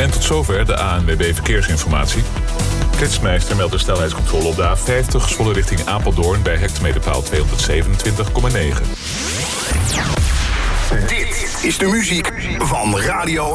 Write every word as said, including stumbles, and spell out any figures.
En tot zover de A N W B Verkeersinformatie. Flitsmeister meldt de snelheidscontrole op de A vijftig... Zwolle richting Apeldoorn bij hectometerpaal tweehonderdzevenentwintig komma negen. Dit is de muziek van Radio